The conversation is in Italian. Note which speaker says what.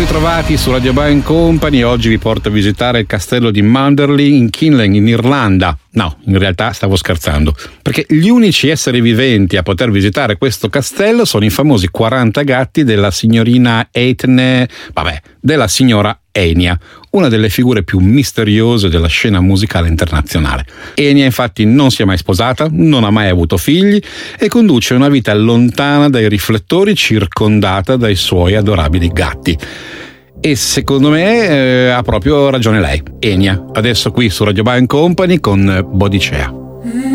Speaker 1: ritrovati su Radio Band Company. Oggi vi porto a visitare il castello di Manderley in Kinlan, in Irlanda. No, in realtà stavo scherzando, perché gli unici esseri viventi a poter visitare questo castello sono i famosi 40 gatti della signorina della signora Enya, una delle figure più misteriose della scena musicale internazionale. Enya infatti non si è mai sposata, non ha mai avuto figli e conduce una vita lontana dai riflettori, circondata dai suoi adorabili gatti. E secondo me ha proprio ragione lei, Enya. Adesso qui su Radio Band Company con Bodicea.